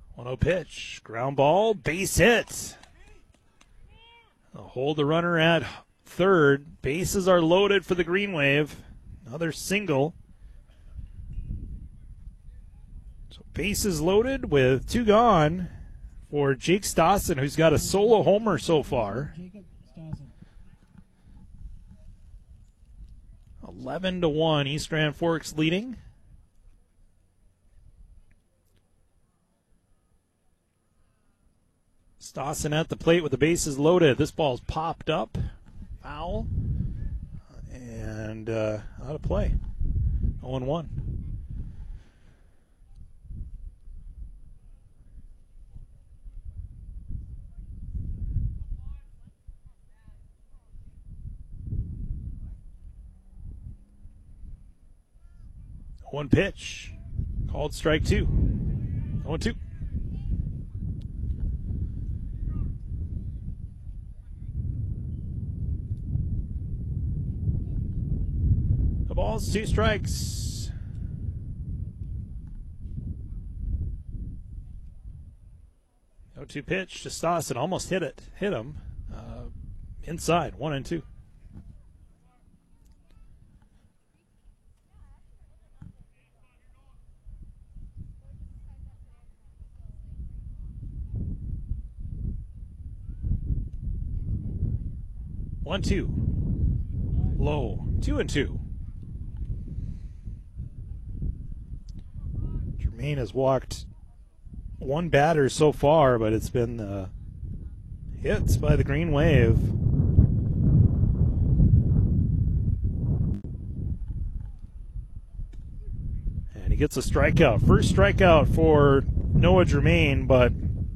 1-0 pitch. Ground ball. Base hit. They'll hold the runner at third. Bases are loaded for the Green Wave. Another single. So bases loaded with 2 gone for Jake Stassen, who's got a solo homer so far. 11-1, East Grand Forks leading. Stassen at the plate with the bases loaded. This ball's popped up. Foul. And out of play. 0-1. One pitch. Called strike 2. 0-2. The ball's 2 strikes. No 2 pitch to Stassen. Almost hit it. Hit him. Inside. 1-2. One, 2. Low. 2-2. Germain has walked 1 batter so far, but it's been hits by the Green Wave. And he gets a strikeout. First strikeout for Noah Germain, but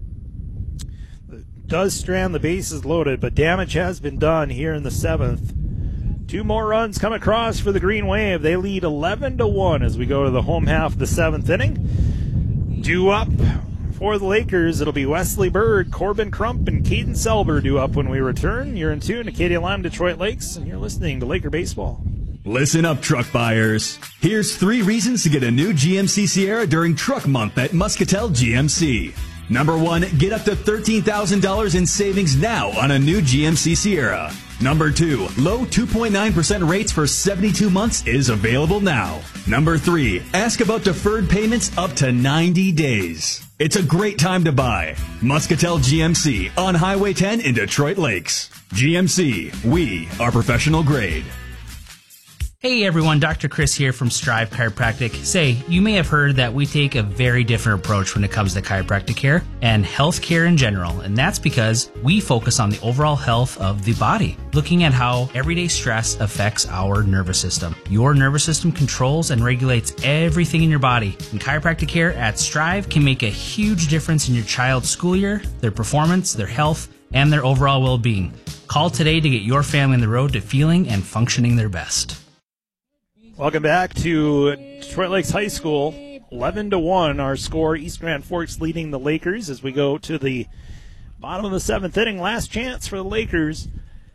does strand the bases loaded, but damage has been done here in the 7th. 2 more runs come across for the Green Wave. They lead 11-1 as we go to the home half of the 7th inning. Due up for the Lakers, it'll be Wesley Berg, Corbin Crump, and Caden Selber due up when we return. You're in tune to Acadia Lime Detroit Lakes, and you're listening to Laker Baseball. Listen up, truck buyers. Here's 3 reasons to get a new GMC Sierra during Truck Month at Muscatel GMC. Number 1, get up to $13,000 in savings now on a new GMC Sierra. Number 2, low 2.9% rates for 72 months is available now. Number 3, ask about deferred payments up to 90 days. It's a great time to buy. Muscatel GMC on Highway 10 in Detroit Lakes. GMC, we are professional grade. Hey everyone, Dr. Chris here from Strive Chiropractic. Say, you may have heard that we take a very different approach when it comes to chiropractic care and health care in general, and that's because we focus on the overall health of the body, looking at how everyday stress affects our nervous system. Your nervous system controls and regulates everything in your body, and chiropractic care at Strive can make a huge difference in your child's school year, their performance, their health, and their overall well-being. Call today to get your family on the road to feeling and functioning their best. Welcome back to Detroit Lakes High School. 11-1 our score. East Grand Forks leading the Lakers as we go to the bottom of the 7th inning. Last chance for the Lakers.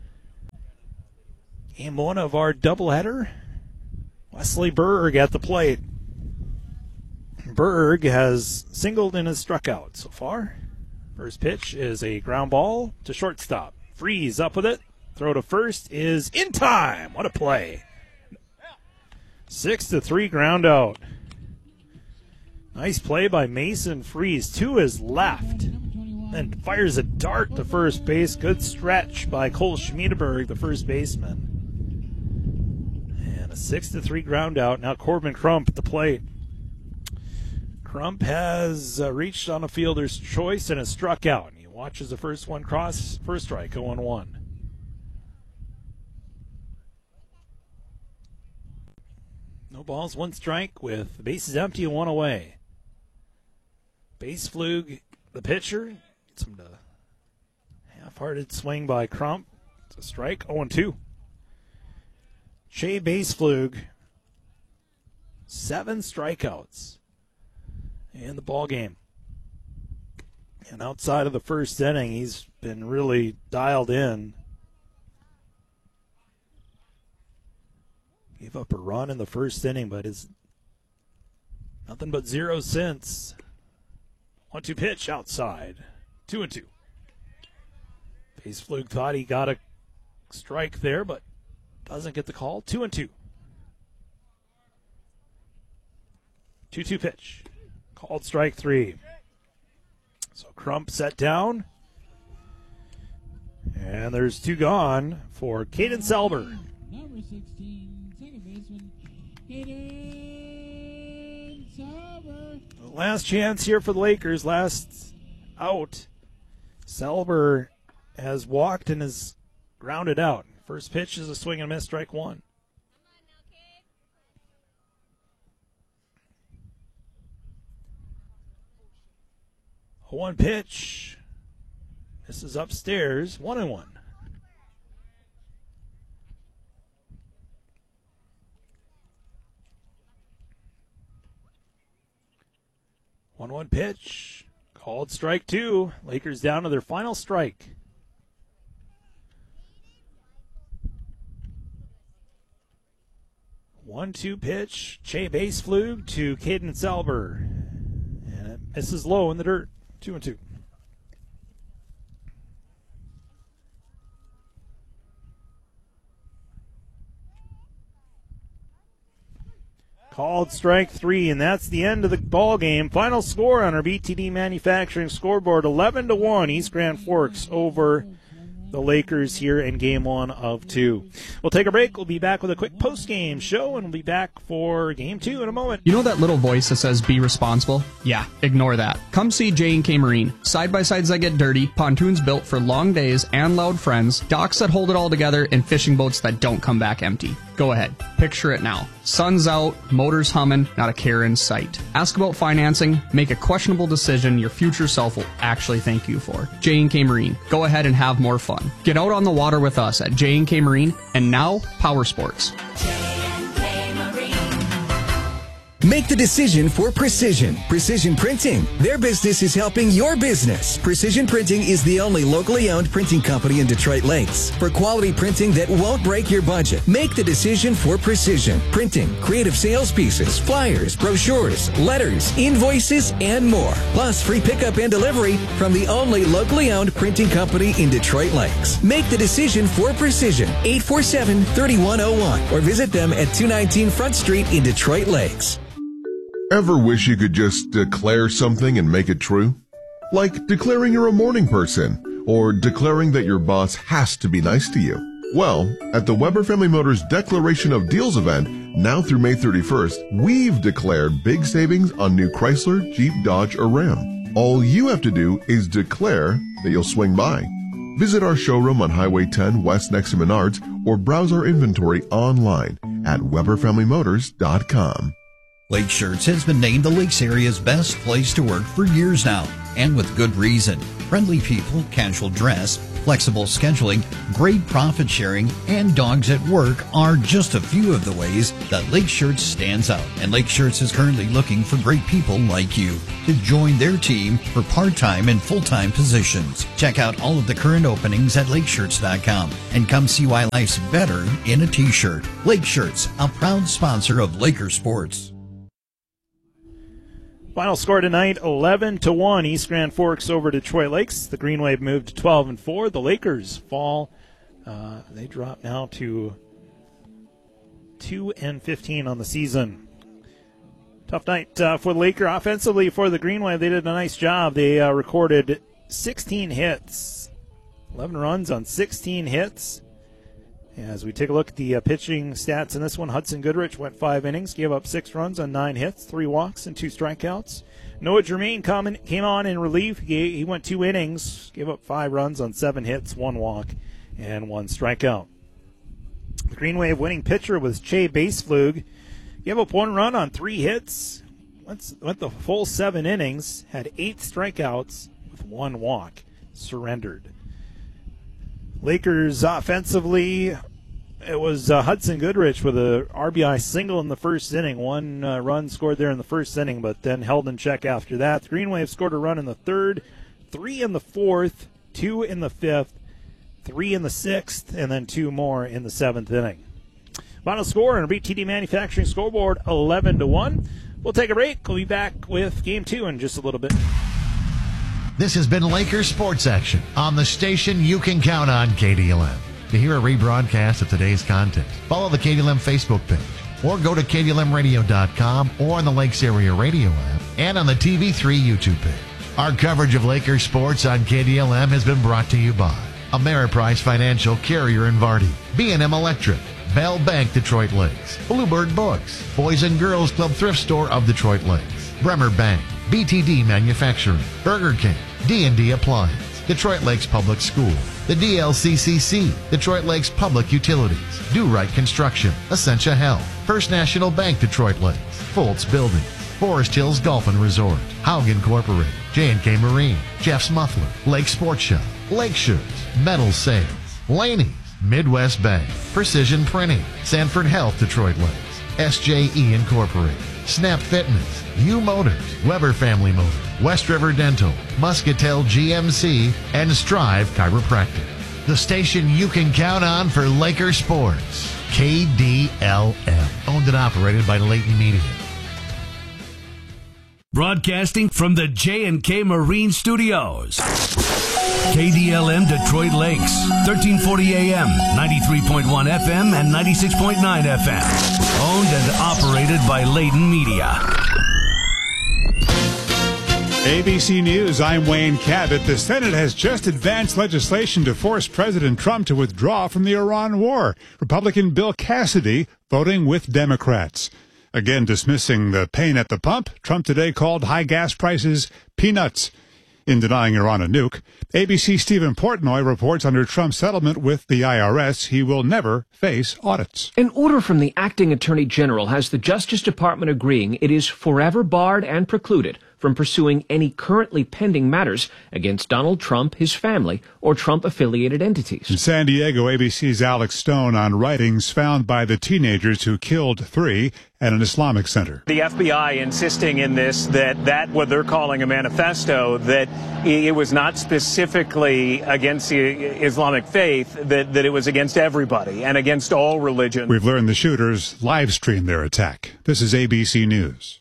Game 1 of our doubleheader. Wesley Berg at the plate. Berg has singled and has struck out so far. First pitch is a ground ball to shortstop. Freeze up with it. Throw to first is in time. What a play. 6-3 ground out. Nice play by Mason Freeze to his left. Then fires a dart to first base. Good stretch by Cole Schmiedeberg, the first baseman. And a 6-3 ground out. Now Corbin Crump at the plate. Crump has reached on a fielder's choice and has struck out. He watches the first one cross. First strike, 0-1. No balls, 1 strike with the bases empty and 1 away. Base Flug, the pitcher. Gets him to half-hearted swing by Crump. It's a strike, 0-2. Shea Base Flug, 7 strikeouts in the ball game. And outside of the first inning, he's been really dialed in. Gave up a run in the first inning, but is nothing but 0 since. 1-2 pitch outside. 2-2. Baseflug thought he got a strike there, but doesn't get the call. 2-2. 2-2 pitch. Called strike 3. So Crump set down. And there's 2 gone for Caden Selber. Number 16, second baseman, Caden Selber. Last chance here for the Lakers. Last out. Selber has walked and is grounded out. First pitch is a swing and a miss, strike 1. A 1 pitch. This is upstairs. 1-1. One pitch. Called strike 2. Lakers down to their final strike. 1-2 pitch. Che Baseflug to Caden Selber. And it misses low in the dirt. 2-2. Called strike 3, and that's the end of the ball game. Final score on our BTD Manufacturing scoreboard: 11-1. East Grand Forks over the Lakers here in Game 1 of 2. We'll take a break. We'll be back with a quick post-game show, and we'll be back for Game 2 in a moment. You know that little voice that says, be responsible? Yeah, ignore that. Come see J&K Marine. Side-by-sides that get dirty, pontoons built for long days and loud friends, docks that hold it all together, and fishing boats that don't come back empty. Go ahead. Picture it now. Sun's out, motors humming, not a care in sight. Ask about financing, make a questionable decision your future self will actually thank you for. J&K Marine. Go ahead and have more fun. Get out on the water with us at J&K Marine, and now Power Sports. Make the decision for Precision. Precision Printing. Their business is helping your business. Precision Printing is the only locally owned printing company in Detroit Lakes. For quality printing that won't break your budget, make the decision for Precision Printing. Creative sales pieces, flyers, brochures, letters, invoices, and more. Plus free pickup and delivery from the only locally owned printing company in Detroit Lakes. Make the decision for Precision. 847-3101 or visit them at 219 Front Street in Detroit Lakes. Ever wish you could just declare something and make it true? Like declaring you're a morning person, or declaring that your boss has to be nice to you. Well, at the Weber Family Motors Declaration of Deals event, now through May 31st, we've declared big savings on new Chrysler, Jeep, Dodge, or Ram. All you have to do is declare that you'll swing by. Visit our showroom on Highway 10 West next to Menards, or browse our inventory online at WeberFamilyMotors.com. Lake Shirts has been named the Lakes area's best place to work for years now, and with good reason. Friendly people, casual dress, flexible scheduling, great profit sharing, and dogs at work are just a few of the ways that Lake Shirts stands out. And Lake Shirts is currently looking for great people like you to join their team for part-time and full-time positions. Check out all of the current openings at lakeshirts.com and come see why life's better in a t-shirt. Lake Shirts, a proud sponsor of Laker Sports. Final score tonight, 11-1. East Grand Forks over Detroit Lakes. The Green Wave moved to 12-4. The Lakers fall. They drop now to 2-15 on the season. Tough night for the Laker. Offensively for the Green Wave, they did a nice job. They recorded 16 hits. 11 runs on 16 hits. As we take a look at the pitching stats in this one, Hudson Goodrich went 5 innings, gave up 6 runs on 9 hits, 3 walks, and 2 strikeouts. Noah Germain came on in relief. He went 2 innings, gave up 5 runs on 7 hits, 1 walk, and 1 strikeout. The Green Wave winning pitcher was Che Baseflug. Gave up 1 run on 3 hits, went the full 7 innings, had 8 strikeouts with 1 walk, surrendered. Lakers offensively, it was Hudson Goodrich with a RBI single in the first inning. 1 run scored there in the first inning, but then held in check after that. The Green Wave scored a run in the 3rd, 3 in the 4th, 2 in the 5th, 3 in the 6th, and then 2 more in the 7th inning. Final score on our BTD Manufacturing scoreboard, 11-1. We'll take a break. We'll be back with Game 2 in just a little bit. This has been Lakers Sports Action on the station you can count on, KDLM. To hear a rebroadcast of today's contest, follow the KDLM Facebook page or go to KDLMradio.com or on the Lakes Area Radio app and on the TV3 YouTube page. Our coverage of Lakers sports on KDLM has been brought to you by Ameriprise Financial Carrier and Vardy, B&M Electric, Bell Bank Detroit Lakes, Bluebird Books, Boys and Girls Club Thrift Store of Detroit Lakes, Bremer Bank, BTD Manufacturing, Burger King, D&D Appliance, Detroit Lakes Public School, the DLCCC, Detroit Lakes Public Utilities, Do-Right Construction, Essentia Health, First National Bank Detroit Lakes, Foltz Building, Forest Hills Golf and Resort, Haug Incorporated, J&K Marine, Jeff's Muffler, Lake Sports Shop, Lake Shirts, Metal Sales, Laney's, Midwest Bank, Precision Printing, Sanford Health Detroit Lakes, SJE Incorporated, Snap Fitness, U Motors, Weber Family Motors, West River Dental, Muscatel GMC, and Strive Chiropractic. The station you can count on for Laker sports. KDLM. Owned and operated by Leighton Media. Broadcasting from the J&K Marine Studios. KDLM Detroit Lakes, 1340 AM, 93.1 FM, and 96.9 FM. Owned and operated by Leighton Media. ABC News, I'm Wayne Cabot. The Senate has just advanced legislation to force President Trump to withdraw from the Iran war. Republican Bill Cassidy voting with Democrats. Again, dismissing the pain at the pump, Trump today called high gas prices peanuts. In denying Iran a nuke, ABC's Stephen Portnoy reports under Trump's settlement with the IRS, he will never face audits. An order from the acting attorney general has the Justice Department agreeing it is forever barred and precluded from pursuing any currently pending matters against Donald Trump, his family, or Trump-affiliated entities. In San Diego, ABC's Alex Stone on writings found by the teenagers who killed 3 at an Islamic center. The FBI insisting in this that what they're calling a manifesto, that it was not specifically against the Islamic faith, that it was against everybody and against all religions. We've learned the shooters live streamed their attack. This is ABC News.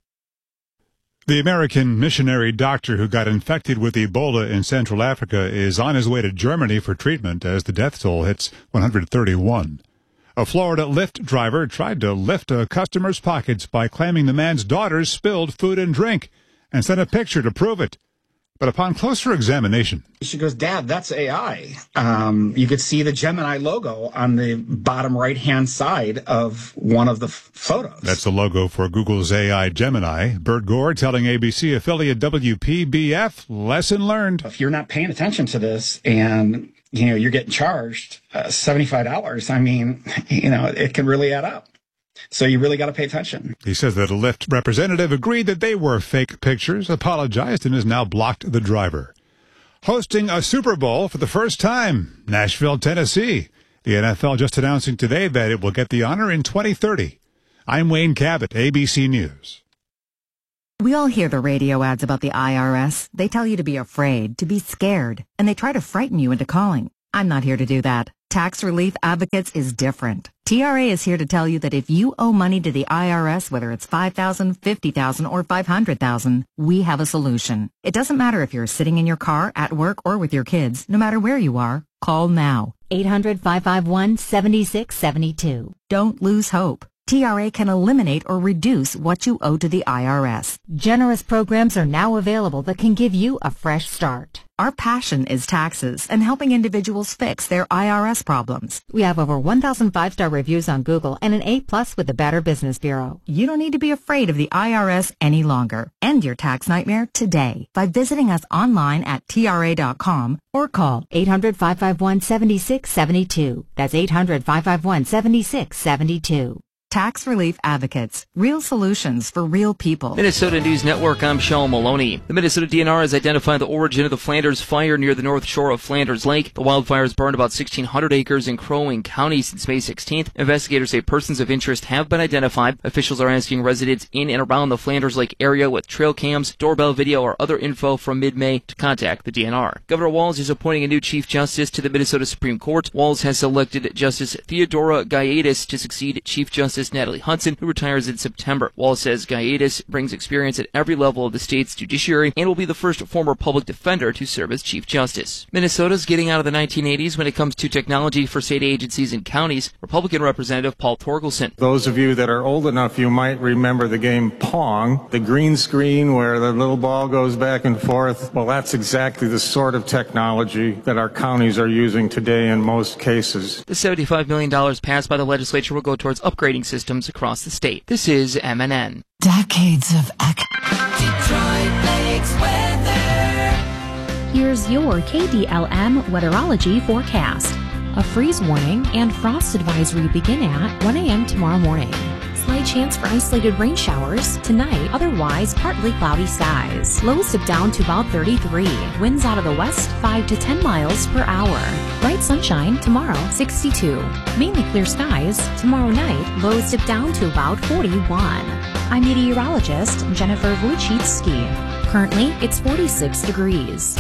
The American missionary doctor who got infected with Ebola in Central Africa is on his way to Germany for treatment as the death toll hits 131. A Florida Lyft driver tried to lift a customer's pockets by claiming the man's daughter spilled food and drink and sent a picture to prove it. But upon closer examination... She goes, Dad, that's AI. You could see the Gemini logo on the bottom right-hand side of one of the photos. That's the logo for Google's AI Gemini. Bert Gore telling ABC affiliate WPBF, lesson learned. If you're not paying attention to this and, you're getting charged $75, I mean, it can really add up. So you really got to pay attention. He says that a Lyft representative agreed that they were fake pictures, apologized, and has now blocked the driver. Hosting a Super Bowl for the first time, Nashville, Tennessee. The NFL just announcing today that it will get the honor in 2030. I'm Wayne Cabot, ABC News. We all hear the radio ads about the IRS. They tell you to be afraid, to be scared, and they try to frighten you into calling. I'm not here to do that. Tax Relief Advocates is different. TRA is here to tell you that if you owe money to the IRS, whether it's $5,000, $50,000, or $500,000, we have a solution. It doesn't matter if you're sitting in your car, at work, or with your kids. No matter where you are, call now. 800-551-7672. Don't lose hope. TRA can eliminate or reduce what you owe to the IRS. Generous programs are now available that can give you a fresh start. Our passion is taxes and helping individuals fix their IRS problems. We have over 1,000 5-star reviews on Google and an A+ with the Better Business Bureau. You don't need to be afraid of the IRS any longer. End your tax nightmare today by visiting us online at TRA.com or call 800-551-7672. That's 800-551-7672. Tax Relief Advocates. Real solutions for real people. Minnesota News Network, I'm Sean Maloney. The Minnesota DNR has identified the origin of the Flanders fire near the north shore of Flanders Lake. The wildfires burned about 1,600 acres in Crow Wing County since May 16th. Investigators say persons of interest have been identified. Officials are asking residents in and around the Flanders Lake area with trail cams, doorbell video, or other info from mid-May to contact the DNR. Governor Walz is appointing a new Chief Justice to the Minnesota Supreme Court. Walz has selected Justice Theodora Gaiadis to succeed Chief Justice Justice Natalie Hudson, who retires in September. Wallace says Gaiadis brings experience at every level of the state's judiciary and will be the first former public defender to serve as Chief Justice. Minnesota's getting out of the 1980s when it comes to technology for state agencies and counties. Republican Representative Paul Torkelson. Those of you that are old enough, you might remember the game Pong, the green screen where the little ball goes back and forth. Well, that's exactly the sort of technology that our counties are using today in most cases. The $75 million passed by the legislature will go towards upgrading systems across the state. This is MNN. Decades of Detroit Lakes weather. Here's your KDLM weatherology forecast. A freeze warning and frost advisory begin at 1 a.m. tomorrow morning. Slight chance for isolated rain showers tonight, otherwise partly cloudy skies. Lows dip down to about 33. Winds out of the west 5 to 10 miles per hour. Bright sunshine tomorrow, 62. Mainly clear skies. Tomorrow night, lows dip down to about 41. I'm meteorologist Jennifer Wojcicki. Currently, it's 46 degrees.